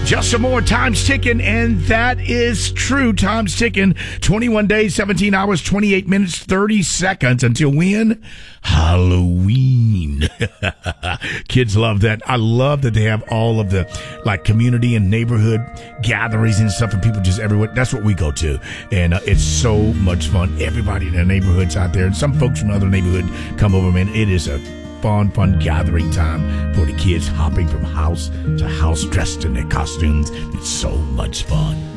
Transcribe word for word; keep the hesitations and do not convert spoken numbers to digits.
Just some more. Time's ticking, and that is true. Time's ticking. twenty-one days, seventeen hours, twenty-eight minutes, thirty seconds until when? Halloween. Kids love that. I love that they have all of the like community and neighborhood gatherings and stuff, and people just everywhere. That's what we go to, and uh, it's so much fun. Everybody in the neighborhoods out there, and some folks from other neighborhood come over. Man, it is a fun, fun gathering time for the kids, hopping from house to house dressed in their costumes. It's so much fun.